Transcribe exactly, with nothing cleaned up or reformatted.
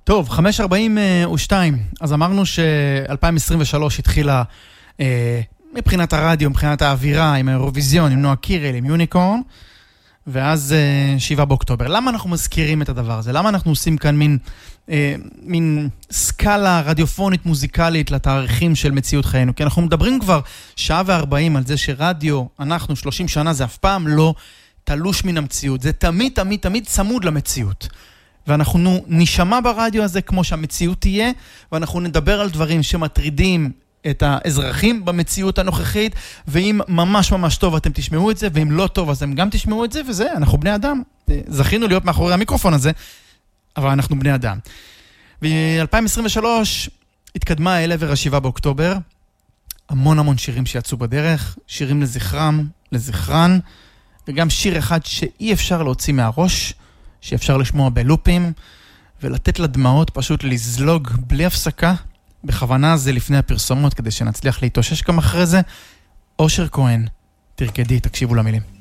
טוב, חמש ארבעים ושתיים, אז אמרנו ש-אלפיים עשרים ושלוש התחילה אה, מבחינת הרדיו, מבחינת האווירה, עם האירוויזיון, עם נועה קירל, עם יוניקורן, ואז אה, שבעה באוקטובר. למה אנחנו מזכירים את הדבר הזה? למה אנחנו עושים כאן מין, אה, מין סקאלה רדיופונית מוזיקלית לתאריכים של מציאות חיינו? כי אנחנו מדברים כבר שעה וארבעים על זה שרדיו, אנחנו שלושים שנה, זה אף פעם לא תלוש מן המציאות. זה תמיד, תמיד, תמיד צמוד למציאות. ואנחנו נשמע ברדיו הזה כמו שהמציאות תהיה, ואנחנו נדבר על דברים שמטרידים את האזרחים במציאות הנוכחית, ואם ממש ממש טוב אתם תשמעו את זה, ואם לא טוב אז הם גם תשמעו את זה, וזה, אנחנו בני אדם. זכינו להיות מאחורי המיקרופון הזה, אבל אנחנו בני אדם. ב-אלפיים עשרים ושלוש התקדמה אל עבר השבעה באוקטובר, המון המון שירים שיצאו בדרך, שירים לזכרם, לזכרן, וגם שיר אחד שאי אפשר להוציא מהראש, שאפשר לשמוע בלופים, ולתת לדמעות פשוט לזלוג בלי הפסקה. בכוונה זה לפני הפרסומות, כדי שנצליח להתאושש גם אחרי זה. אושר כהן, תרקדי, תקשיבו למילים.